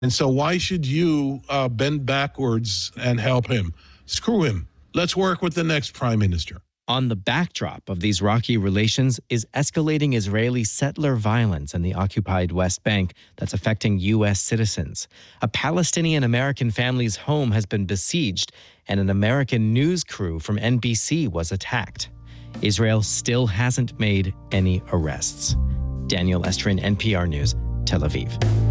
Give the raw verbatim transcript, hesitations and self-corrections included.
And so why should you uh, bend backwards and help him? Screw him. Let's work with the next prime minister. On the backdrop of these rocky relations is escalating Israeli settler violence in the occupied West Bank that's affecting U S citizens. A Palestinian-American family's home has been besieged, and an American news crew from N B C was attacked. Israel still hasn't made any arrests. Daniel Estrin, N P R News, Tel Aviv.